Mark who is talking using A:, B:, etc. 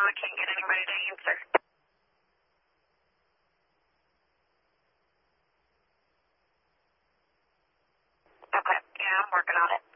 A: phone. I can't get anybody to answer. Okay, yeah, I'm working on it.